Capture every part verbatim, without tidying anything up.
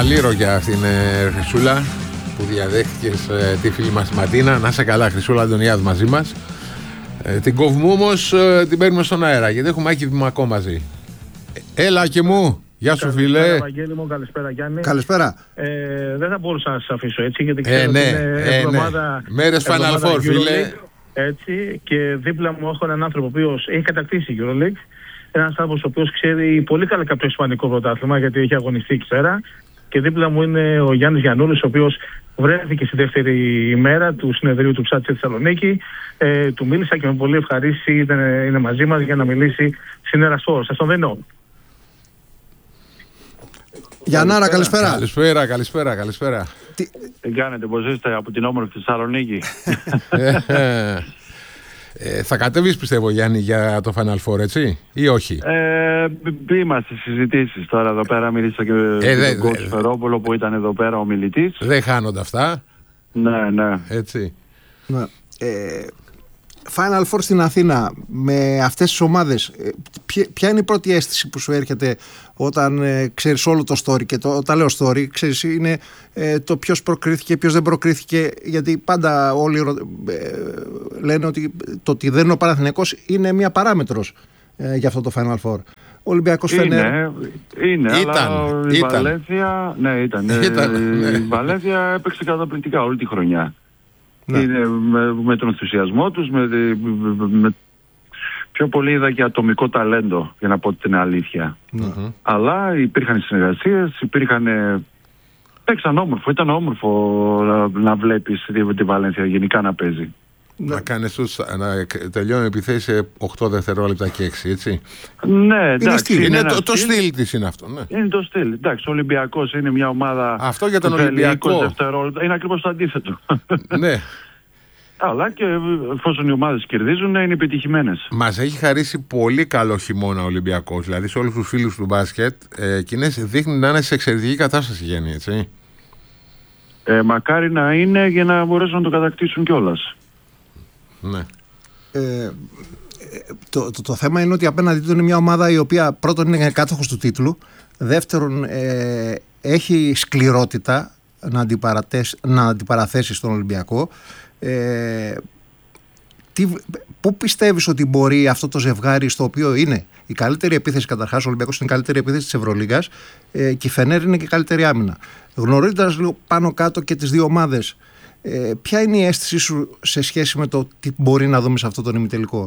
Αλήρο για αυτήν ε, Χρυσούλα που διαδέχτηκες ε, τη φίλη μας Ματίνα. Να είσαι καλά, Χρυσούλα Αντωνιάδου μαζί μας. ε, Την κόβουμε όμως, ε, την παίρνουμε στον αέρα γιατί έχουμε Άκη Δημακό μαζί. Έλα και μου, γεια σου φίλε. Καλησπέρα Βαγγέλη μου, καλησπέρα Γιάννη. Καλησπέρα. ε, Δεν θα μπορούσα να σας αφήσω έτσι γιατί ξέρω ε, ναι, ότι είναι ε, εβδομάδα, ναι. Μέρες Final Four φίλε. Έτσι, και δίπλα μου έχω έναν άνθρωπο ο οποίος έχει κατακτήσει η EuroLeague. Ένας άνθρωπος ο οποίος ξέρει πολύ καλά κάποιο ισπανικό πρωτάθλημα γιατί έχει αγωνιστεί εκεί πέρα. Και δίπλα μου είναι ο Γιάννης Γιαννούλης, ο οποίος βρέθηκε στη δεύτερη ημέρα του συνεδρίου του Ψάτσι Θεσσαλονίκη. Ε, του μίλησα και με πολύ ευχαρίστηση είναι, είναι μαζί μας για να μιλήσει σήμερα στο. Σας τον δίνω. Γιαννάρα, καλησπέρα. Καλησπέρα, καλησπέρα, καλησπέρα. Τι, Τι κάνετε, πώς είστε από την όμορφη Θεσσαλονίκη? Ε, θα κατέβεις πιστεύω Γιάννη για το Final Four, έτσι ή όχι? Ε, είμαστε συζητήσεις τώρα εδώ πέρα. Μίλησα και ε, με τον Κώστο Φερόπουλο που ήταν εδώ πέρα ο μιλητής. Δεν χάνονται αυτά. Ναι, ναι. Έτσι. Ναι. Ε, Final Four στην Αθήνα με αυτές τις ομάδες, ποια, ποια είναι η πρώτη αίσθηση που σου έρχεται όταν ε, ξέρεις όλο το story? Και το, όταν λέω story, ξέρεις, είναι ε, το ποιος προκρίθηκε, ποιος δεν προκρίθηκε, γιατί πάντα όλοι ε, λένε ότι το ότι δεν είναι ο Παναθηναϊκός είναι μια παράμετρος ε, για αυτό το Final Four. Ο Ολυμπιακός Φενέρ. Είναι, είναι, ήταν, αλλά η ήταν. Βαλένθια, ναι, ήταν. ήταν ναι. Η Βαλένθια έπαιξε καταπληκτικά όλη τη χρονιά. Ναι. Είναι με, με τον ενθουσιασμό τους, με, με, πιο πολύ είδα και ατομικό ταλέντο, για να πω την αλήθεια. Mm-hmm. Αλλά υπήρχαν συνεργασίες, υπήρχαν. Παίξαν όμορφο, ήταν όμορφο να, να βλέπεις τη, τη Βαλένθια γενικά να παίζει. Να κάνεις τους, να τελειώνει επιθέσεις σε οκτώ δευτερόλεπτα και έξι, έτσι. Ναι, εντάξει. Είναι, είναι είναι το, στυλ. το στυλ της είναι αυτό, ναι. Είναι το στυλ. Εντάξει, ο Ολυμπιακός είναι μια ομάδα. Αυτό για τον Ολυμπιακό. είκοσι δευτερόλεπτα. Είναι ακριβώς το αντίθετο. Ναι. Αλλά και εφόσον οι ομάδες κερδίζουν, είναι επιτυχημένες. Μας έχει χαρίσει πολύ καλό χειμώνα ο Ολυμπιακός. Δηλαδή σε όλους τους φίλους του μπάσκετ, ε, εκείνες δείχνει να είναι σε εξαιρετική κατάσταση Γιάννη, έτσι. Ε, μακάρι να είναι για να μπορέσουν να το κατακτήσουν κιόλας. Ναι. Ε, το, το, το θέμα είναι ότι απέναντι του είναι μια ομάδα η οποία πρώτον είναι κάτοχος του τίτλου, δεύτερον ε, έχει σκληρότητα να, να αντιπαραθέσει στον Ολυμπιακό. Ε, τι, πού πιστεύεις ότι μπορεί αυτό το ζευγάρι, στο οποίο είναι η καλύτερη επίθεση καταρχάς, ο Ολυμπιακός είναι η καλύτερη επίθεση της Ευρωλίγας ε, και η Φενέρ είναι και η καλύτερη άμυνα, γνωρίζοντας λίγο πάνω κάτω και τις δύο ομάδες, ε, ποια είναι η αίσθησή σου σε σχέση με το τι μπορεί να δούμε σε αυτό τον ημιτελικό?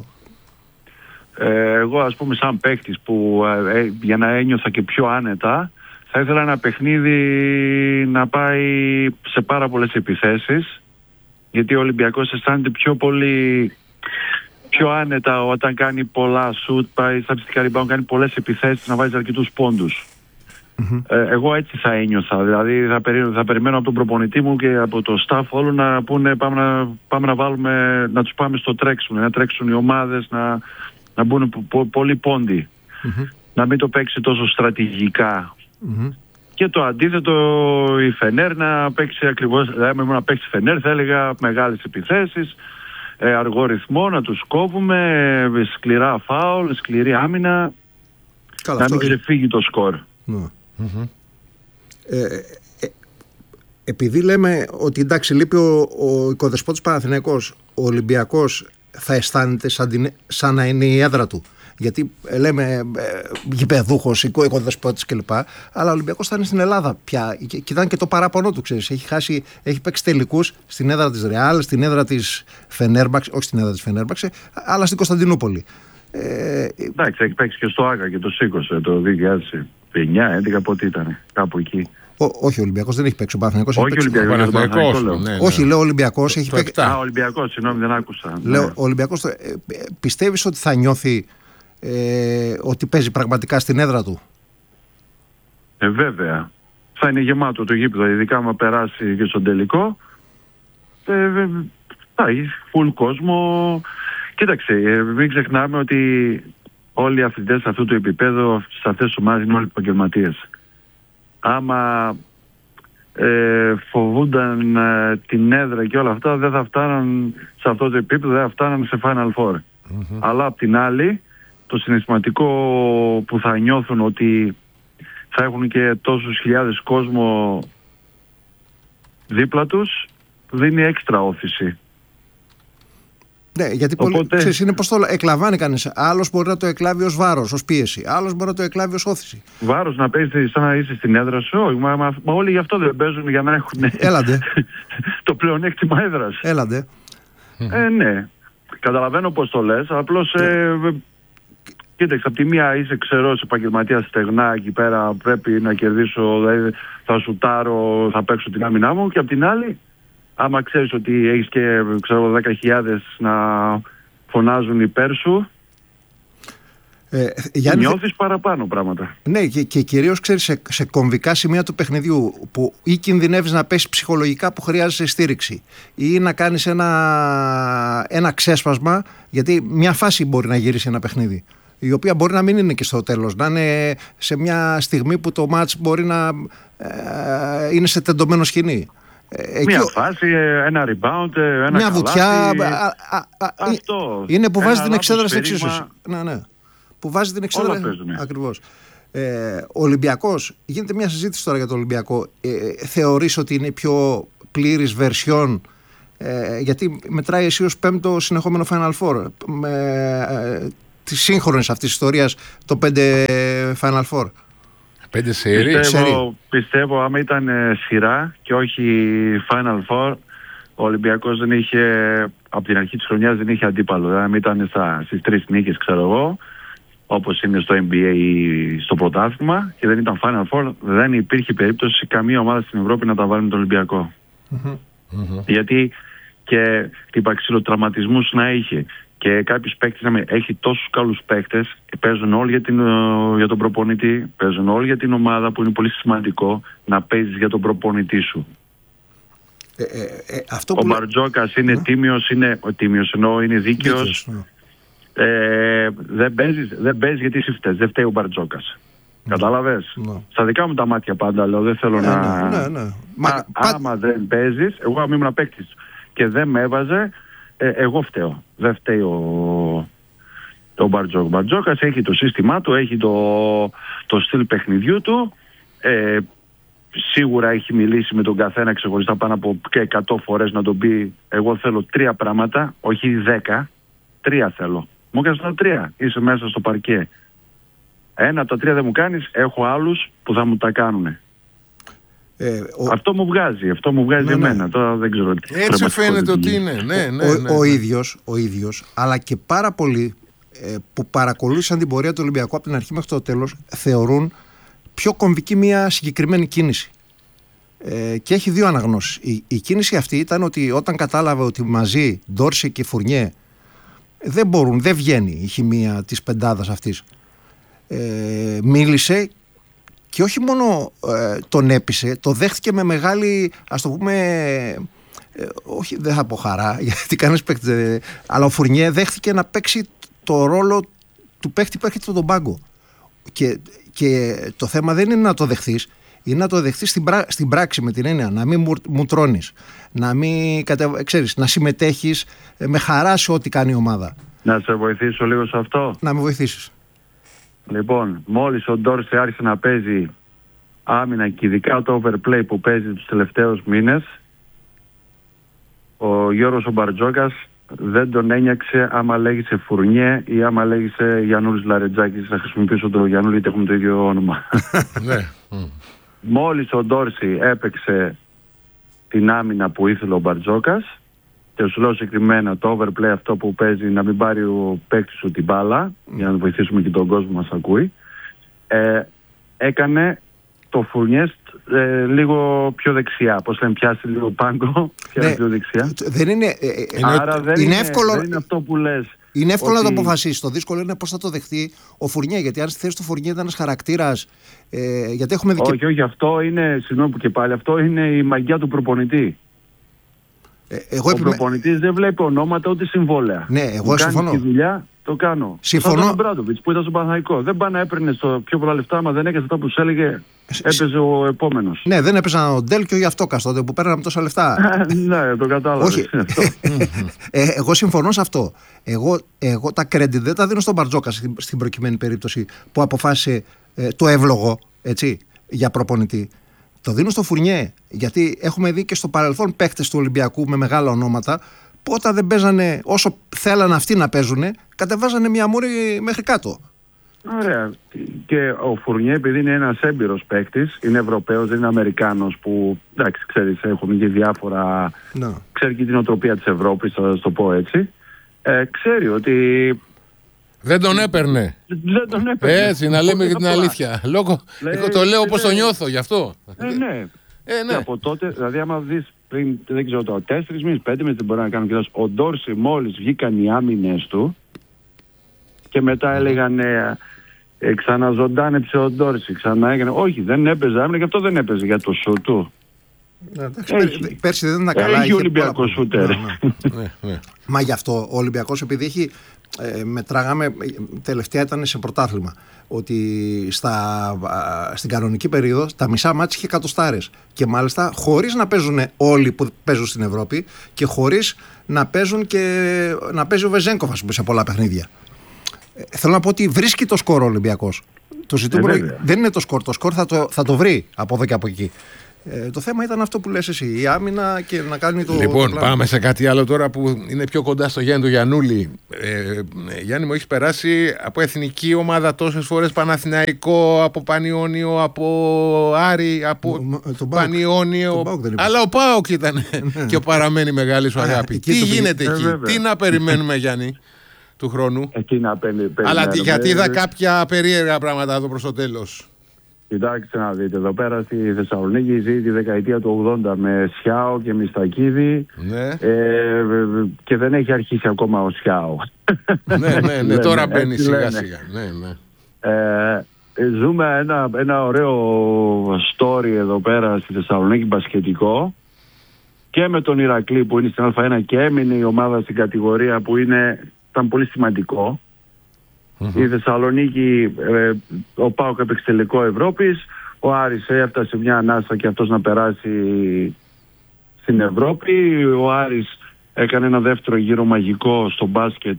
Ε, εγώ ας πούμε σαν παίκτης που ε, για να ένιωθα και πιο άνετα, θα ήθελα ένα παιχνίδι να πάει σε πάρα πολλές επιθέσεις, γιατί ο Ολυμπιακός αισθάνεται πιο πολύ πιο άνετα όταν κάνει πολλά σουτ, πάει στα ψηφιακά rebound, κάνει πολλές επιθέσεις, να βάζει αρκετούς πόντους. Mm-hmm. Ε, εγώ έτσι θα ένιωθα. Δηλαδή θα, περι, θα περιμένω από τον προπονητή μου και από το staff όλο να πούνε πάμε να, πάμε να βάλουμε, να τους πάμε στο τρέξιμο, να τρέξουν οι ομάδες, να, να μπουν πο, πο, πολλοί πόντοι. Mm-hmm. Να μην το παίξει τόσο στρατηγικά. Mm-hmm. Και το αντίθετο, η Φενέρ να παίξει ακριβώς, δηλαδή να παίξει Φενέρ θα έλεγα μεγάλες επιθέσεις, ε, αργό ρυθμό, να τους κόβουμε, ε, σκληρά φάουλ, σκληρή άμυνα. Καλά, να μην ξεφύγει το σκορ. Ναι. Mm-hmm. Ε, ε, ε, επειδή λέμε ότι εντάξει λείπει ο, ο οικοδεσπότης Παναθηναϊκός, ο Ολυμπιακός θα αισθάνεται σαν, την, σαν να είναι η έδρα του. Γιατί ε, λέμε ε, γηπεδούχος, οικοδεσπότης κλπ. Αλλά ο Ολυμπιακός θα είναι στην Ελλάδα πια. Και, και ήταν και το παράπονο του, ξέρεις. Έχει, χάσει, έχει παίξει τελικούς στην έδρα της Ρεάλ, στην έδρα της Φενέρμπαξε, όχι στην έδρα της Φενέρμπαξε, αλλά στην Κωνσταντινούπολη. Ε, Εντάξει, έχει παίξει και στο Άγκα και το σήκωσε το δύο χιλιάδες εννιά έντεκα πότε ήταν, κάπου εκεί. Ο, όχι, ο Ολυμπιακός δεν έχει παίξει. Ο Παναθηναϊκός όχι, έχει παίξει. Ο Ολυμπιακός, ναι, ναι. Όχι, λέω ο Ολυμπιακός έχει παίξει. Α, ο Ολυμπιακός, συγγνώμη, δεν άκουσα. Λέω, ναι. ο Ολυμπιακός, ε, πιστεύεις ότι θα νιώθει ε, ότι παίζει πραγματικά στην έδρα του? Ε, βέβαια. Θα είναι γεμάτο το γήπεδο, ειδικά άμα περάσει και στον τελικό. Ε, θα έχει full κόσμο. Κοίταξε, ε, μην ξεχνάμε ότι όλοι οι αθλητές αυτού του επίπεδου, σε αυτές τις ομάδες, είναι όλοι επαγγελματίες. Άμα ε, φοβούνταν ε, την έδρα και όλα αυτά, δεν θα φτάναν σε αυτό το επίπεδο, δεν θα φτάναν σε Final Four. Mm-hmm. Αλλά απ' την άλλη, το συναισθηματικό που θα νιώθουν ότι θα έχουν και τόσους χιλιάδες κόσμο δίπλα τους, δίνει έξτρα όθηση. Ναι, γιατί Οπότε... πολύ, ξέρεις, είναι πως το εκλαμβάνει κανείς. Άλλος μπορεί να το εκλάβει ως βάρος, ως πίεση. Άλλος μπορεί να το εκλάβει ως όθηση. Βάρος να παίζει σαν να είσαι στην έδρα σου. Όχι, μα, μα, μα όλοι γι' αυτό δεν παίζουν, για να έχουν Έλαντε. το πλεονέκτημα έδρας. Έλαντε. Ε, ναι. Καταλαβαίνω πώς το λες. Απλώς ε, κοίταξε, από τη μία είσαι ξερός επαγγελματίας στεγνά εκεί πέρα, πρέπει να κερδίσω, δηλαδή θα σουτάρω, θα παίξω την άμυνά μου, και από την άλλη, άμα ξέρεις ότι έχεις και ξέρω δέκα χιλιάδες να φωνάζουν υπέρ σου, ε, Γιάννη, νιώθεις παραπάνω πράγματα. Ναι, και, και κυρίως ξέρεις σε, σε κομβικά σημεία του παιχνιδιού που ή κινδυνεύεις να πέσει ψυχολογικά που χρειάζεσαι στήριξη, ή να κάνεις ένα, ένα ξέσπασμα, γιατί μια φάση μπορεί να γυρίσει ένα παιχνίδι, η οποία μπορεί να μην είναι και στο τέλος, να είναι σε μια στιγμή που το μάτς μπορεί να ε, είναι σε τεντωμένο σκηνή. Εκεί, μια φάση, ένα rebound, ένα μια καλάθι, βουτιά. Α, α, α, αυτό. Είναι που βάζει την εξέδρα στην περίμα... εξίσωση. Ναι, ναι. Που βάζει την εξέδρα. Όλα παίζουν. Ακριβώς. Ε, ο Ολυμπιακός, γίνεται μια συζήτηση τώρα για το Ολυμπιακό. Ε, θεωρείς ότι είναι η πιο πλήρης βερσιόν, ε, γιατί μετράει εσύ ως πέμπτο συνεχόμενο Final Four. Με, ε, τη σύγχρονη αυτής της ιστορίας, το πέντε Final Four. Πέντε σερί. Πιστεύω, πιστεύω άμα ήταν ε, σειρά και όχι Final Four, ο Ολυμπιακός δεν είχε, από την αρχή της χρονιάς δεν είχε αντίπαλο. Δηλαδή ήταν στα, στις τρεις νίκες, ξέρω εγώ, όπως είναι στο N B A ή στο πρωτάθλημα, και δεν ήταν Final Four, δεν υπήρχε περίπτωση καμία ομάδα στην Ευρώπη να τα βάλει με τον Ολυμπιακό. Mm-hmm. Mm-hmm. Γιατί και τυπαξιλοτραυματισμούς να είχε, και κάποιος παίκτης να έχει τόσους καλούς παίκτες, παίζουν όλοι για, την, για τον προπονητή, παίζουν όλοι για την ομάδα, που είναι πολύ σημαντικό να παίζεις για τον προπονητή σου. Ε, ε, ε, αυτό ο που... Μπαρτζόκας είναι ναι. τίμιος, είναι, ο τίμιος εννοώ είναι δίκαιος. δίκαιος ναι. ε, δεν, παίζεις, δεν παίζεις γιατί εσύ φταίς, δεν φταίει ο Μπαρτζόκας. Mm. Κατάλαβες. Mm. Στα δικά μου τα μάτια πάντα λέω, δεν θέλω ε, να... Ναι, ναι, ναι. Α, Μα... άμα δεν παίζεις, εγώ άμα ήμουν παίκτης και δεν με έβαζε, Ε, εγώ φταίω. Δεν φταίει ο, ο Μπαρτζόκ. Ο Μπαρτζόκας έχει το σύστημά του, έχει το, το στυλ παιχνιδιού του. Ε, σίγουρα έχει μιλήσει με τον καθένα ξεχωριστά πάνω από και εκατό φορές να τον πει: εγώ θέλω τρία πράγματα, όχι δέκα. Τρία θέλω. Μου έκανες τα τρία. Είσαι μέσα στο παρκέ. Ένα από τα τρία δεν μου κάνεις, έχω άλλους που θα μου τα κάνουνε. Ε, ο... Αυτό μου βγάζει, αυτό μου βγάζει ναι, εμένα. Ναι. Τώρα δεν ξέρω. Έτσι φαίνεται ότι είναι. Ναι, ναι, ο, ναι, ναι. Ο, ίδιος, ο ίδιος, αλλά και πάρα πολλοί ε, που παρακολούθησαν την πορεία του Ολυμπιακού από την αρχή μέχρι το τέλος, θεωρούν πιο κομβική μια συγκεκριμένη κίνηση. Ε, και έχει δύο αναγνώσεις. Η, η κίνηση αυτή ήταν ότι όταν κατάλαβε ότι μαζί Ντόρση και Φουρνιέ δεν μπορούν, δεν βγαίνει η χημεία της πεντάδας αυτής, ε, μίλησε. Και όχι μόνο ε, τον έπεισε, το δέχτηκε με μεγάλη, ας το πούμε, ε, όχι δεν θα πω χαρά, γιατί κανένας παίκτη, ε, αλλά ο Φουρνιέ δέχτηκε να παίξει το ρόλο του παίκτη που έρχεται στον πάγκο. Και, και το θέμα δεν είναι να το δεχθείς, είναι να το δεχθείς στην, πρά, στην πράξη, με την έννοια να μην μου, μου τρώνεις, να μην, ξέρεις, να συμμετέχεις με χαρά σε ό,τι κάνει η ομάδα. Να σε βοηθήσω λίγο σε αυτό. Να με βοηθήσεις. Λοιπόν, μόλις ο Ντόρση άρχισε να παίζει άμυνα και ειδικά το overplay που παίζει τους τελευταίους μήνες, ο Γιώργος ο Μπαρτζόκας δεν τον ένιαξε άμα λέγησε Φουρνιέ ή άμα λέγησε Γιαννούλης Λαρετζάκης. Θα χρησιμοποιήσω το Γιαννούλη γιατί έχουμε το ίδιο όνομα. Μόλις ο Ντόρση έπαιξε την άμυνα που ήθελε ο Μπαρτζόκας, και σου λέω συγκεκριμένα το overplay αυτό που παίζει, να μην πάρει ο παίκτης σου την μπάλα, mm. για να βοηθήσουμε και τον κόσμο μας ακούει, ε, έκανε το Φουρνιές ε, λίγο πιο δεξιά. Πώς λένε, πιάσει λίγο πάγκο, πιάσει ναι, πιο δεξιά. Δεν είναι, ε, Άρα δεν, είναι, είναι, εύκολο, δεν είναι αυτό που λες. Είναι εύκολο ότι... να το αποφασίσει. Το δύσκολο είναι πώς θα το δεχτεί ο Φουρνιέ. Γιατί αν στη θέση του Φουρνιέ ήταν ένας χαρακτήρας. Ε, γιατί έχουμε δικαι... Όχι, όχι, αυτό είναι, συγγνώμη που και πάλι, αυτό είναι η μαγιά του προπονητή. Ε, εγώ ο επιμε... προπονητής δεν βλέπει ονόματα ούτε συμβόλαια. Ναι, εγώ μου συμφωνώ. Κάνει τη δουλειά, το κάνω. Συμφωνώ. Σαν τον Μπράντοβιτς που ήταν στον Παναθηναϊκό. Δεν πάει να έπαιρνε στο πιο πολλά λεφτά, άμα δεν έκανε αυτά που σου έλεγε. Έπαιζε ο επόμενος. Ναι, δεν έπαιζαν ο Ντέλ και ο Γιαυτόκας τότε που παίρναμε τόσα λεφτά. Ναι, το κατάλαβα. Όχι. ε, εγώ συμφωνώ σε αυτό. Εγώ, εγώ τα credit δεν τα δίνω στον Μπαρτζόκα στην προκειμένη περίπτωση που αποφάσισε ε, το εύλογο. έτσι, για προπονητή, το δίνουν στο Φουρνιέ. Γιατί έχουμε δει και στο παρελθόν παίκτες του Ολυμπιακού με μεγάλα ονόματα που όταν δεν παίζανε όσο θέλαν αυτοί να παίζουν, κατεβάζανε μια μούρη μέχρι κάτω. Ωραία. Και ο Φουρνιέ, επειδή είναι ένας έμπειρος παίκτης, είναι Ευρωπαίος, δεν είναι Αμερικάνος που, εντάξει, ξέρεις, έχουν και διάφορα... No. Ξέρει και την οτροπία της Ευρώπης, θα το πω έτσι. Ε, ξέρει ότι... Δεν τον έπαιρνε. Δεν τον έπαιρνε. Έτσι, να λέμε και την αλήθεια. Λόγω, εγώ το λέω όπως το νιώθω, γι' αυτό. Ε, ναι. Ε, ναι. Και από τότε, δηλαδή άμα δεις πριν, δεν ξέρω τώρα, τέσσερις μήνες, πέντε μήνες δεν μπορεί να κάνω και ο Ντόρση μόλις βγήκαν οι άμυνες του και μετά έλεγαν ε, ε, ξαναζωντάνεψε ο Ντόρση, ξανά έκανε. Όχι, δεν έπαιζε άμυνα και αυτό δεν έπαιζε για το σου του. Έχει. Πέρσι δεν ήταν καλά. Έχει Ολυμπιακό σούτερ. Ναι, ναι. ναι. Μα γι' αυτό ο Ολυμπιακός, επειδή έχει, ε, μετράγαμε, τελευταία ήταν σε πρωτάθλημα, ότι στα, α, στην κανονική περίοδο τα μισά μάτς είχε εκατοστάρες. Και μάλιστα χωρίς να παίζουν όλοι που παίζουν στην Ευρώπη και χωρίς να παίζουν και να παίζει ο Βεζένκοφ, ας πούμε, σε πολλά παιχνίδια. Ε, θέλω να πω ότι βρίσκει το σκορ ο Ολυμπιακός. Το ζητούμενο ε, δεν είναι το σκορ. Το σκορ θα το, θα το βρει από εδώ και από εκεί. Ε, το θέμα ήταν αυτό που λες εσύ, η άμυνα και να κάνει το. Λοιπόν, το πάμε σε κάτι άλλο τώρα που είναι πιο κοντά στο Γιάννη του Γιαννούλη. Ε, Γιάννη μου, έχεις περάσει από εθνική ομάδα τόσες φορές, Παναθηναϊκό, από Πανιόνιο, από Άρη, από το, Πανιόνιο. Το αλλά ο ΠΑΟΚ ήταν και παραμένει μεγάλη σου αγάπη. Τι γίνεται εκεί, ε, τι να περιμένουμε, Γιάννη, του χρόνου. Εκεί να περιμένουμε. Αλλά γιατί είδα κάποια περίεργα πράγματα εδώ προς το τέλος. Κοιτάξτε να δείτε, εδώ πέρα στη Θεσσαλονίκη ζει τη δεκαετία του ογδόντα με Σιάο και Μιστακίδη, ναι. ε, και δεν έχει αρχίσει ακόμα ο Σιάο. Ναι, ναι, ναι, τώρα μπαίνει σιγά σιγά. Ναι, ναι. Ε, ζούμε ένα, ένα ωραίο story εδώ πέρα στη Θεσσαλονίκη μπασκετικό και με τον Ηρακλή που είναι στην Α1 και έμεινε η ομάδα στην κατηγορία που είναι, ήταν πολύ σημαντικό. Mm-hmm. Η Θεσσαλονίκη, ε, ο ΠΑΟΚ έπαιξε τελικό Ευρώπης, ο Άρης έφτασε μια ανάσα και αυτός να περάσει στην Ευρώπη. Ο Άρης έκανε ένα δεύτερο γύρο μαγικό στο μπάσκετ,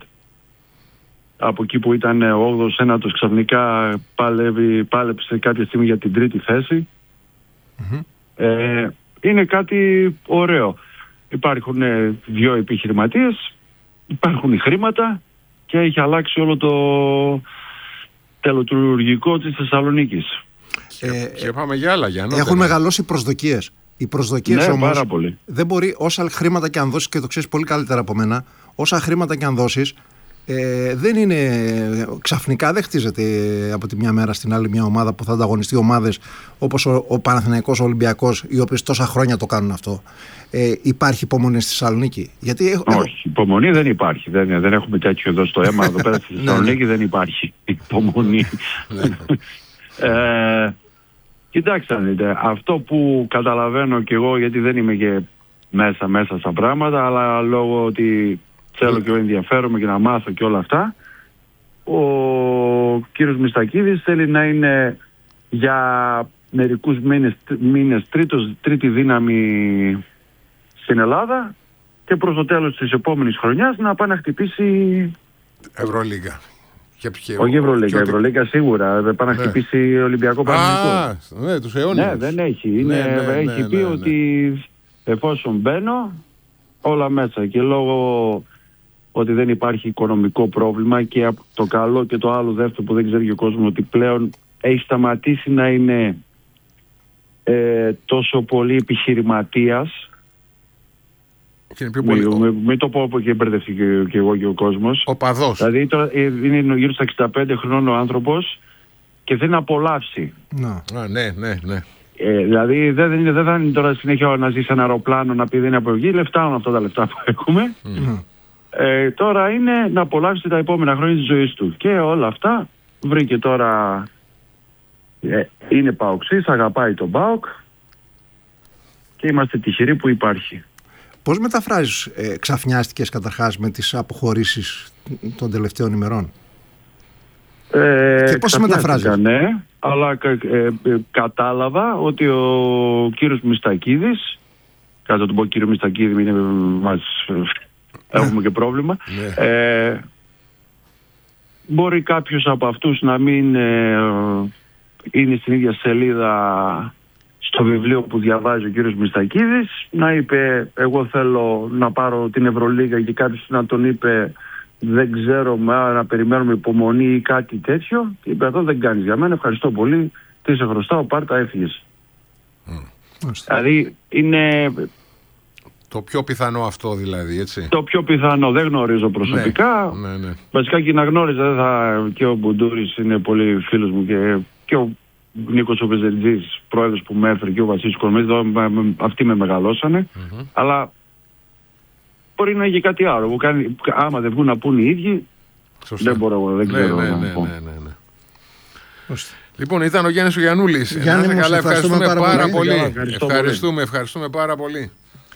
από εκεί που ήταν ο όγδοος ένατος, ξαφνικά πάλευε, πάλεψε κάποια στιγμή για την τρίτη θέση. Mm-hmm. ε, είναι κάτι ωραίο. Υπάρχουν ε, δύο επιχειρηματίες, υπάρχουν χρήματα και έχει αλλάξει όλο το τελετουργικό της Θεσσαλονίκης. Ε, και πάμε για άλλα, Γιάννη. Έχουν μεγαλώσει οι προσδοκίες. Οι προσδοκίες, ναι, όμως πάρα πολύ. Δεν μπορεί, όσα χρήματα και αν δώσεις, και το ξέρεις πολύ καλύτερα από μένα, όσα χρήματα και αν δώσεις, ε, δεν είναι ξαφνικά, δεν χτίζεται από τη μια μέρα στην άλλη μια ομάδα που θα ανταγωνιστεί ομάδες όπως ο, ο Παναθηναϊκός, ο Ολυμπιακός, οι οποίες τόσα χρόνια το κάνουν αυτό. Ε, υπάρχει υπομονή στη Θεσσαλονίκη? Γιατί έχω, Όχι, έχω... υπομονή δεν υπάρχει. Δεν, δεν έχουμε τέτοιο εδώ στο αίμα. Εδώ πέρα στη Θεσσαλονίκη δεν υπάρχει υπομονή. ε, κοιτάξτε, δείτε, αυτό που καταλαβαίνω κι εγώ, γιατί δεν είμαι και μέσα μέσα στα πράγματα, αλλά λόγω ότι θέλω και εγώ ενδιαφέρομαι και να μάθω και όλα αυτά, ο κύριος Μιστακίδης θέλει να είναι για μερικούς μήνες, μήνες τρίτος, τρίτη δύναμη στην Ελλάδα και προς το τέλος της επόμενης χρονιάς να πάει να χτυπήσει Ευρωλίγα. Όχι Ευρωλίγα, Ευρωλίγα σίγουρα. Θα πάει να χτυπήσει Ολυμπιακό Παναθηναϊκό. Ναι, τους αιώνιους. Ναι, δεν έχει. Είναι, ναι, ναι, έχει ναι, πει ναι, ναι. ότι εφόσον μπαίνω όλα μέσα και λόγω ότι δεν υπάρχει οικονομικό πρόβλημα και το καλό και το άλλο δεύτερο που δεν ξέρει ο κόσμος, ότι πλέον έχει σταματήσει να είναι ε, τόσο πολύ επιχειρηματίας. Μην μη, μη το πω και μπερδευτεί και, και εγώ και ο κόσμος. Ο παδός. Δηλαδή τώρα είναι γύρω στα εξήντα πέντε χρονών ο άνθρωπος και θέλει να απολαύσει. No. Α, ναι, ναι, ναι. Ε, δηλαδή δεν, δεν, δεν θα είναι τώρα συνέχεια να ζει σε ένα αεροπλάνο να πει δεν είναι από εκεί. Λεφτά είναι αυτά τα λεφτά που έχουμε. Mm. Ε, τώρα είναι να απολαύσει τα επόμενα χρόνια της ζωής του. Και όλα αυτά βρήκε τώρα. Ε, είναι παοξής, αγαπάει τον ΠΑΟΚ και είμαστε τυχεροί που υπάρχει. Πώς μεταφράζεις, ε, ξαφνιάστηκες καταρχάς με τις αποχωρήσεις των τελευταίων ημερών? Ε, και πώς μεταφράζεις? Ναι, αλλά ε, ε, κατάλαβα ότι ο κύριος Μιστακίδης, κάτω τον πω κύριο Μιστακίδη, μην είναι, μας, έχουμε και πρόβλημα, ε, μπορεί κάποιος από αυτούς να μην ε, είναι στην ίδια σελίδα στο βιβλίο που διαβάζει ο κύριος Μιστακίδης, να είπε εγώ θέλω να πάρω την Ευρωλίγα και κάποιος να τον είπε δεν ξέρω, να περιμένουμε υπομονή ή κάτι τέτοιο, και είπε αυτό δεν κάνεις για μένα, ευχαριστώ πολύ, τι σε χρωστάω, πάρτα, έφυγες. Mm. Δηλαδή είναι... Το πιο πιθανό αυτό δηλαδή, έτσι. Το πιο πιθανό, δεν γνωρίζω προσωπικά. Ναι, ναι, ναι. Βασικά και να γνώριζα, θα... και ο Μπουντούρης είναι πολύ φίλος μου και, και ο Νίκος ο Βεζερτζής, πρόεδρος που με έφερε, και ο Βασίλης Κορμής, αυτοί με μεγαλώσανε. Mm-hmm. Αλλά μπορεί να έχει κάτι άλλο. Που κάνει, άμα δεν βγουν να πούν οι ίδιοι, σωστά. Δεν μπορώ, δεν ξέρω. Ναι, ναι, να ναι, πω. ναι, ναι, ναι. Λοιπόν, ήταν ο Γιάννης ο Γιαννούλης. Γιάννη, να καλά, ευχαριστούμε, ευχαριστούμε πάρα, πάρα πολύ. πολύ. Ευχαριστώ ευχαριστούμε, πολύ. ευχαριστούμε πάρα πολύ.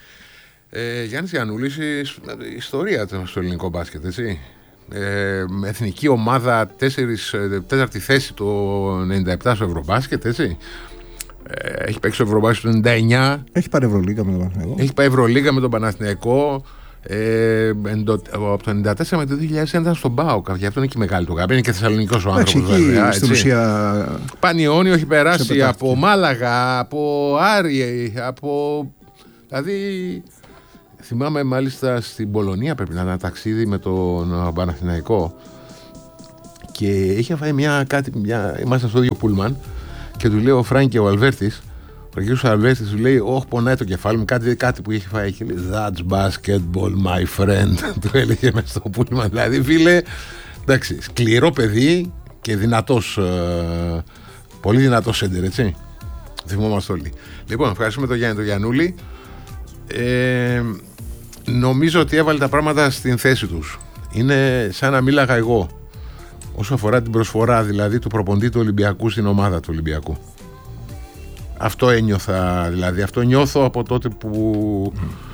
Ε, Γιάννης Γιαννούλης, η ιστορία στο ελληνικό μπάσκετ, έτσι. Ε, με εθνική ομάδα τέσσερις, τέταρτη θέση το ενενήντα επτά στο Ευρωμπάσκετ, έτσι. Ε, έχει παίξει στο Ευρωμπάσκετ το ενενήντα εννιά. Έχει πάρει Ευρωλίγα με τον Παναθηναϊκό. Έχει πάει Ευρωλίγα με τον Παναθηναϊκό. Ε, εντο, από το ενενήντα τέσσερα με το δύο χιλιάδες ένα ήταν στον ΠΑΟΚ. Γι' αυτό είναι και μεγάλη του γάμπη. Είναι και Θεσσαλονικός ο άνθρωπος. Βέβαια, στην ουσία. Πανιόνιο έχει περάσει από Μάλαγα, από Άρη, από. Δηλαδή. Θυμάμαι μάλιστα στην Πολωνία πρέπει να ήταν ένα ταξίδι με τον Παναθηναϊκό και είχε φάει μια κάτι, μια, ήμασταν στο ίδιο πούλμαν και του λέει ο Φράνκι ο Αλβέρτης, ο κύριος Αλβέρτης του λέει όχι πονάει το κεφάλι μου, κάτι, κάτι που είχε φάει και λέει that's basketball my friend, του έλεγε μέσα στο πούλμαν. Δηλαδή φίλε, εντάξει, σκληρό παιδί και δυνατός, ε, πολύ δυνατός σέντερ, έτσι, θυμόμαστε όλοι. Λοιπόν, ευχαριστούμε τον Γιάννη τον Γιαννούλη. Ε, νομίζω ότι έβαλε τα πράγματα στην θέση τους. Είναι σαν να μίλαγα εγώ όσο αφορά την προσφορά δηλαδή του προπονητή του Ολυμπιακού στην ομάδα του Ολυμπιακού. Αυτό ένιωθα, δηλαδή αυτό νιώθω από τότε που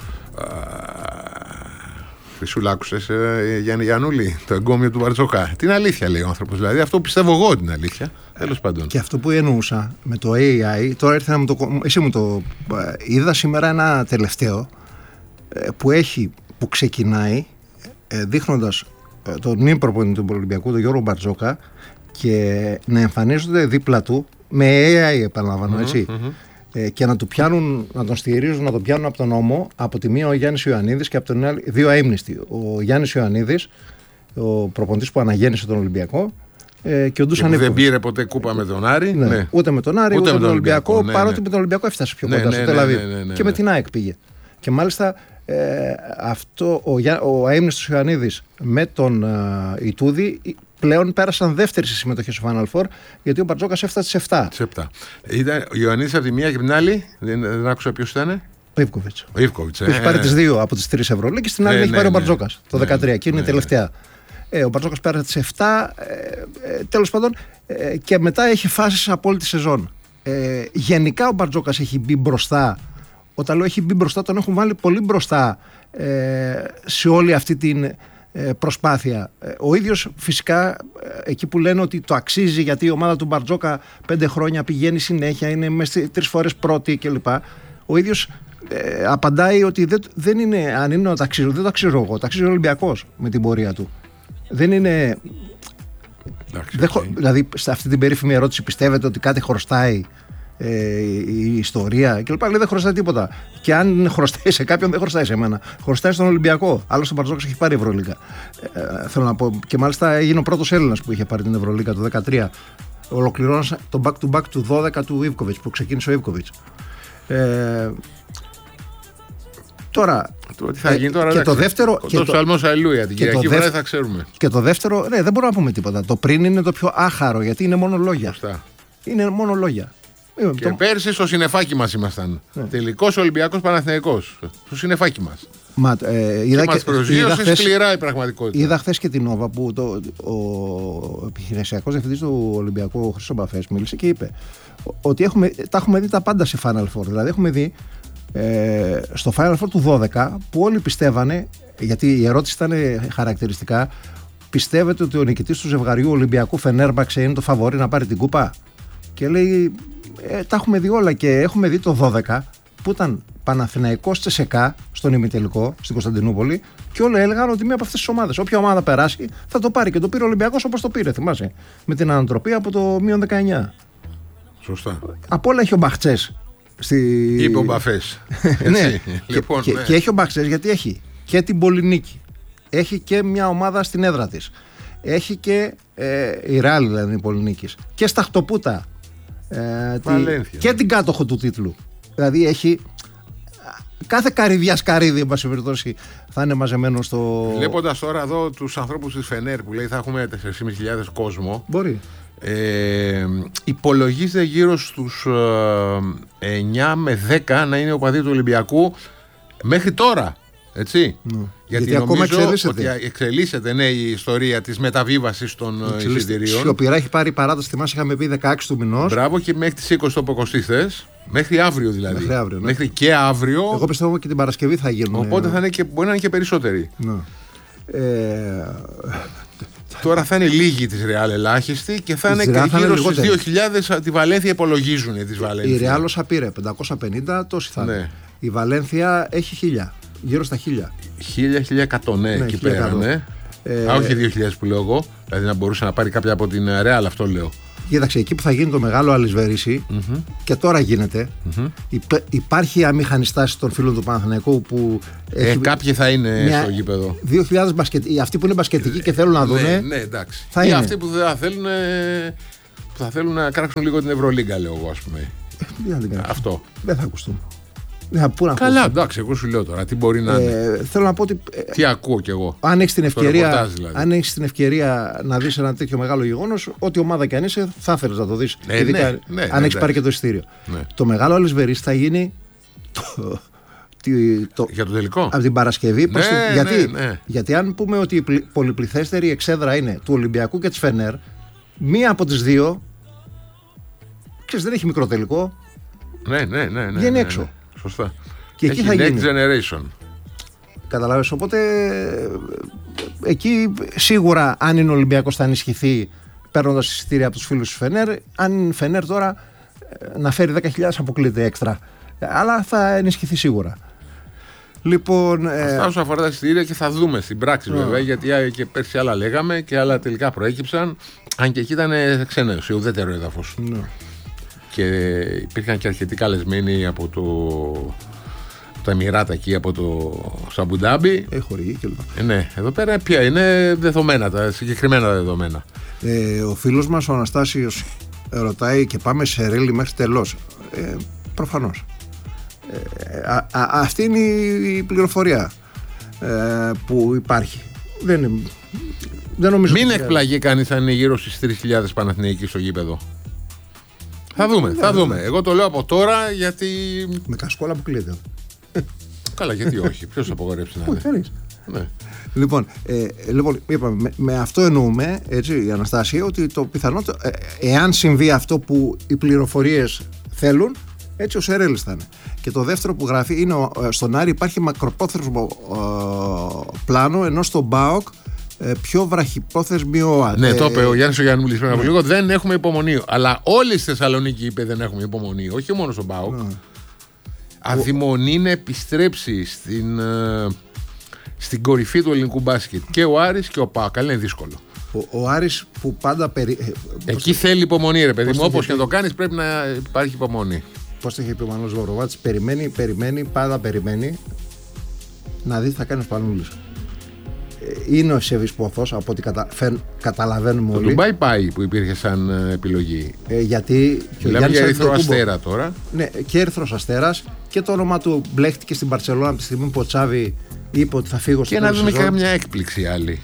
Χρυσούλα άκουσες ε, Γιάννη Γιαννούλη, το εγκόμιο του Μπαρτζόκα. Την αλήθεια λέει ο άνθρωπος, δηλαδή αυτό πιστεύω εγώ την αλήθεια. Τέλος πάντων. Και αυτό που εννοούσα με το έι άι, τώρα ήρθε να μου το, εσύ μου το είδα σήμερα ένα τελευταίο που έχει, που ξεκινάει δείχνοντας τον νυν προπονητή του Ολυμπιακού, τον Γιώργο Μπαρτζόκα, και να εμφανίζονται δίπλα του με έι άι, επαναλαμβάνω, έτσι. Mm-hmm. Και να, του πιάνουν, να τον στηρίζουν, να τον πιάνουν από τον ώμο, από τη μία ο Γιάννης Ιωαννίδης και από τον άλλο δύο αείμνηστοι. Ο Γιάννης Ιωαννίδης, ο προπονητής που αναγέννησε τον Ολυμπιακό, και ο Ντούσαν δεν πήρε ποτέ κούπα με τον Άρη. Ναι, ναι. Ούτε με τον Άρη, ούτε, ούτε με τον Ολυμπιακό, Ολυμπιακό, ναι, παρότι ναι. με τον Ολυμπιακό έφτασε πιο κοντά, ναι, στο ναι, Τελαβή. Ναι, ναι, ναι, ναι, και με την ΑΕΚ πήγε. Και μάλιστα ε, αυτό, ο, ο αείμνηστος Ιωαννίδης με τον uh, Ιτούδη πλέον πέρασαν δεύτερη στη συμμετοχή στο Final Four, γιατί ο Μπαρτζόκας έφτασε σε επτά. Σε επτά. Ήταν ο Ιωαννίδης από τη μία και από την άλλη, δεν, δεν άκουσα ποιος ήταν. Ο Ιβκοβιτς. Ο Ιβκοβιτς. Έχει πάρει τις δύο από τις τρεις Ευρωλίγκες και στην άλλη ναι, έχει ναι, πάρει ναι, ο Μπαρτζόκας το δύο χιλιάδες δεκατρία ναι, και είναι η ναι, τελευταία. Ναι. Ε, ο Μπαρτζόκας πέρασε τις επτά, ε, ε, τέλος πάντων, ε, και μετά έχει φάσεις από όλη τη σεζόν. Ε, γενικά ο Μπαρτζόκας έχει μπει μπροστά. Όταν λέω έχει μπει μπροστά, τον έχουν βάλει πολύ μπροστά ε, σε όλη αυτή την ε, προσπάθεια. Ε, ο ίδιος φυσικά ε, εκεί που λένε ότι το αξίζει γιατί η ομάδα του Μπαρτζόκα πέντε χρόνια πηγαίνει συνέχεια, είναι μέσα τρεις φορές πρώτη κλπ. Ο ίδιος ε, απαντάει ότι δεν, δεν είναι, αν είναι να το αξίζω, δεν το αξίζω εγώ, το αξίζει ο Ολυμπιακός με την πορεία του. Δεν είναι... Εντάξει, δεν, okay. Δηλαδή σε αυτή την περίφημη ερώτηση πιστεύετε ότι κάτι χρωστάει Ε, η ιστορία και λοιπά, λέει δεν χρωστάει τίποτα. Και αν χρωστάει σε κάποιον, δεν χρωστάει σε μένα. Χρωστάει στον Ολυμπιακό. Άλλωστε ο Μπαρτζόκας έχει πάρει Ευρωλίγα. Ε, θέλω να πω. Και μάλιστα έγινε ο πρώτος Έλληνας που είχε πάρει την Ευρωλίγα το δεκατρία. Ολοκληρώνοντας το back to back του δώδεκα του Ιβκοβιτς που ξεκίνησε ο Ιβκοβιτς. Ε, τώρα. Το τι θα γίνει τώρα, και το δεύτερο. Και το ψαλμός Αλληλούια την Κυριακή βράδυ θα ξέρουμε. Και το δεύτερο, ναι, δεν μπορούμε να πούμε τίποτα. Το πριν είναι το πιο άχαρο γιατί είναι μόνο λόγια. Σωστά. Είναι μόνο λόγια. Και το... πέρσι στο συννεφάκι μας ήμασταν. Ναι. Τελικός Ολυμπιακός Παναθηναϊκός. Στο συννεφάκι μας. Μα, ε, είδα και, και μας προσγείωσε χθες, σκληρά η πραγματικότητα. Είδα χθες και την Νόβα που το, ο επιχειρησιακός διευθυντής του Ολυμπιακού, ο Χρήστος Μπαφές, μίλησε και είπε ότι έχουμε, τα έχουμε δει τα πάντα σε Final Four. Δηλαδή έχουμε δει ε, στο Final Four του δώδεκα που όλοι πιστεύανε, γιατί η ερώτηση ήταν χαρακτηριστικά, πιστεύετε ότι ο νικητής του ζευγαριού Ολυμπιακού Φενέρμπαξε είναι το φαβορί να πάρει την κούπα? Και λέει, ε, τα έχουμε δει όλα και έχουμε δει το δώδεκα που ήταν Παναθηναϊκός Τσεσεκά στον ημιτελικό στην Κωνσταντινούπολη και όλοι έλεγαν ότι μία από αυτές τις ομάδες, όποια ομάδα περάσει θα το πάρει, και το πήρε ο Ολυμπιακός όπως το πήρε, θυμάσαι, με την ανατροπή από το μείον δεκαεννιά. Σωστά. Από όλα έχει ο Μπαχτσές. Στη... Είπε ο Μπαφές. Ναι. Λοιπόν, και, ναι. και έχει ο Μπαχτσές γιατί έχει και την Πολυνίκη. Έχει και μια ομάδα στην έδρα της. Έχει και ε, η Ρεάλ, δηλαδή η Πολυνίκης. Και στα Χτωπούτα. Ε, τη, και την κάτοχο του τίτλου. Δηλαδή έχει. Κάθε καρυδιά καρύδι, εν πάση περιπτώσει, θα είναι μαζεμένο στο. Βλέποντας τώρα εδώ τους ανθρώπους της Φενέρ που λέει θα έχουμε τέσσερις χιλιάδες πεντακόσιους κόσμο. Μπορεί. Ε, υπολογίζεται γύρω στους ε, εννιά με δέκα να είναι ο παδί του Ολυμπιακού μέχρι τώρα. Έτσι. Ναι. Γιατί, Γιατί ακόμα εξελίσσεται. Ότι εξελίσσεται ναι, η ιστορία της μεταβίβασης των εισιτηρίων. Σιωπηρά έχει πάρει παράταση. Θυμάσαι, είχαμε πει δεκαέξι του μηνός. Μπράβο, και μέχρι τις είκοσι το αποκοστήθες. Μέχρι αύριο δηλαδή. Μέχρι, αύριο, ναι. Μέχρι και αύριο. Εγώ πιστεύω και την Παρασκευή θα γίνουν. Οπότε θα είναι και, μπορεί να είναι και περισσότεροι. Ναι. Ε... Τώρα θα είναι λίγοι της Ρεάλ ελάχιστοι και θα είναι και γύρω στις δύο χιλιάδες. Τη Βαλένθια υπολογίζουν τις Βαλένθια. Η Ρεάλ όσα πήρε πεντακόσια πενήντα, τόσοι θα είναι. Ναι. Η Βαλένθια έχει χίλια. Γύρω στα χίλια. Χίλια, χίλια εκατό, ναι, εκεί πέρα. Ναι. Ε... Α, όχι δύο χιλιάδες που λέω εγώ. Δηλαδή να μπορούσε να πάρει κάποια από την Ρεάλ, αυτό λέω. Κοίταξε, εκεί που θα γίνει το μεγάλο αλυσβερίσι, mm-hmm. και τώρα γίνεται, mm-hmm. υπ, υπάρχει αμήχανη στάση των φίλων του Παναθηναϊκού που. Ε, έχει... Κάποιοι θα είναι μια... στο γήπεδο. δύο χιλιάδες μπασκετικοί, αυτοί που είναι μπασκετικοί και θέλουν να δουν. Ναι, ναι, εντάξει. Θα ή είναι. Αυτοί που θα θέλουν, που θα θέλουν να κράξουν λίγο την Ευρωλίγκα, λέω εγώ, ας πούμε. Ε, αυτό. Δεν θα ακουστούν. Ναι, πού να Καλά, εντάξει, εγώ σου λέω τώρα. Τι μπορεί να είναι. Ε, θέλω να πω ότι. Τι ακούω κι εγώ. Αν έχεις την ευκαιρία, δηλαδή. αν έχεις την ευκαιρία να δεις ένα τέτοιο μεγάλο γεγονός, ό,τι ομάδα κι αν είσαι, θα ήθελες να το δεις. Ναι, ειδικά, ναι, ναι, αν ναι, έχεις πάρει και το εισιτήριο. Ναι. Το μεγάλο αλυσβερίσι θα γίνει. Το, το, για το τελικό. Από την Παρασκευή. Ναι, την, ναι, γιατί, ναι. γιατί αν πούμε ότι η πολυπληθέστερη εξέδρα είναι του Ολυμπιακού και της Φενέρ, μία από τις δύο. Ξέρεις, δεν έχει μικρό τελικό. Ναι, ναι, ναι. ναι βγαίνει ναι, έξω. Ναι, σωστά. Και έχει εκεί θα next γίνει. generation. Καταλάβες, οπότε εκεί σίγουρα αν είναι ο Ολυμπιακός θα ενισχυθεί παίρνοντας εισιτήρια από τους φίλους του Φενέρ. Αν είναι Φενέρ τώρα να φέρει δέκα χιλιάδες αποκλείται έξτρα, αλλά θα ενισχυθεί σίγουρα. Λοιπόν, αυτά ε... όσο αφορά τα εισιτήρια και θα δούμε στην πράξη, yeah. βέβαια, γιατί και πέρσι άλλα λέγαμε και άλλα τελικά προέκυψαν, αν και εκεί ήταν ξένο, σε ουδέτερο έδαφος. Yeah. Και υπήρχαν και αρκετοί καλεσμένοι από το τα Εμιράτα εκεί, από το Σαμπουντάμπι. Έχει χορηγεί κλπ. Ε, ναι, εδώ πέρα πια είναι δεδομένα, τα συγκεκριμένα δεδομένα. Ε, ο φίλος μας ο Αναστάσιος ρωτάει και πάμε σε ρέλι μέχρι τελώς. Ε, προφανώς. Ε, α, α, αυτή είναι η πληροφορία ε, που υπάρχει. Δεν, δεν νομίζω. Μην εκπλαγεί κανείς αν είναι γύρω στις τρεις χιλιάδες Παναθηναϊκοί στο γήπεδο. Θα δούμε, θα δούμε. Εγώ το λέω από τώρα γιατί. Με κασκόλα που κλείνεται. Καλά, γιατί όχι. Ποιος θα απογορεύσει να είναι. Ναι. Λοιπόν, ε, λοιπόν είπαμε, με, με αυτό εννοούμε, έτσι, η Αναστασία, ότι το πιθανότερο, ε, εάν συμβεί αυτό που οι πληροφορίες θέλουν, έτσι ο Σερέλης θα είναι. Και το δεύτερο που γράφει είναι ο, στον Άρη υπάρχει μακροπρόθεσμο ε, πλάνο, ενώ στον ΜΠΑΟΚ ε, πιο βραχυπρόθεσμη ο Ναι, ε, το είπε ο Γιάννης ο Γιαννούλης πριν από λίγο. Δεν έχουμε υπομονή. Αλλά όλη στη Θεσσαλονίκη είπε δεν έχουμε υπομονή. Όχι μόνο στον ΜΠΑΟΚ. Ναι. Αδειμονεί να επιστρέψει στην, ε, στην κορυφή του ελληνικού μπάσκετ και ο Άρης και ο ΠΑΟΚ. Αλλά είναι δύσκολο. Ο, ο Άρης που πάντα περί... Εκεί πώς θέλει υπομονή, ρε παιδί μου. Όπως και να το κάνεις πρέπει να υπάρχει υπομονή. Πώς το είχε πει ο Μανώλης Βοροβάτης, περιμένει, περιμένει, πάντα περιμένει να δει τι θα κάνει ο Σπανούλης. Είναι ο Σεβής Ποθός, από ό,τι κατα... φεν... καταλαβαίνουμε το όλοι. Το Ντουμπάι πάει που υπήρχε σαν ε, επιλογή. Ε, γιατί. Μιλάμε για Ερυθρό Αστέρα τώρα. Ναι, και Ερυθρός Αστέρας και το όνομα του μπλέχτηκε στην Μπαρσελόνα από τη στιγμή που ο Τσάβη είπε ότι θα φύγω στην Και να δούμε και καμιά έκπληξη άλλη.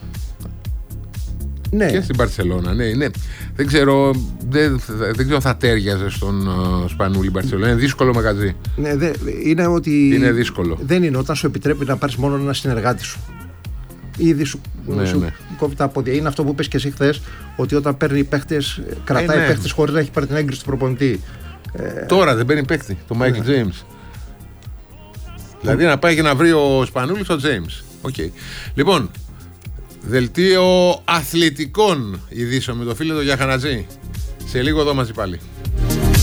Ναι. Και στην Μπαρσελόνα, ναι, ναι. Δεν ξέρω, δεν, δεν ξέρω αν θα τέριαζε στον uh, Σπανούλη Μπαρσελόνα. Είναι δύσκολο μαγαζί. Ναι, δε, είναι ότι. Είναι δύσκολο. Δεν είναι όταν σου επιτρέπει να πάρεις μόνο ένα συνεργάτη σου. Ήδη σου, ναι, σου ναι. κόβει τα πόδια. Είναι αυτό που είπες και εσύ χθες, ότι όταν παίρνει παίχτες, κρατάει ε, ναι. παίχτες χωρίς να έχει πάρει την έγκριση του προπονητή. Τώρα δεν παίρνει παίχτη, το Michael ναι. James. Δηλαδή να πάει και να βρει ο Σπανούλης ο James. Okay. Λοιπόν, δελτίο αθλητικών ειδήσεων με το φίλο του Γιαχανατζή. Σε λίγο εδώ μαζί πάλι.